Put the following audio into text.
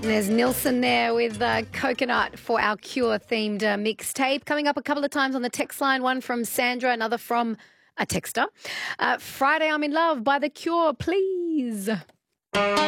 There's Nilsson there with Coconut for our Cure-themed mixtape. Coming up a couple of times on the text line, one from Sandra, another from a texter. Friday I'm in Love by The Cure, please.